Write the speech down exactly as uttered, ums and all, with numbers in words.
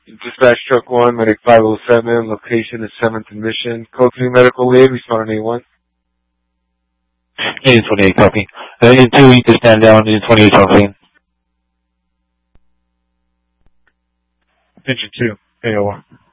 Dispatch Truck one, Medic five oh seven, location is seventh and Mission. Code three Medical Aid, responding A one. Agent twenty-eight, copy. Uh, Agent two, you can stand down. Agent twenty-eight, copy. Agent two, A O one.